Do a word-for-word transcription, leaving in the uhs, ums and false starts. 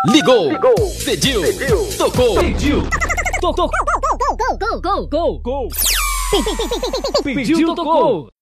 Ligou, Ligou. Pediu, Pediu. Tocou, Pediu, tocou, Gol, gol, gol, gol, gol, gol, pediu, tocou.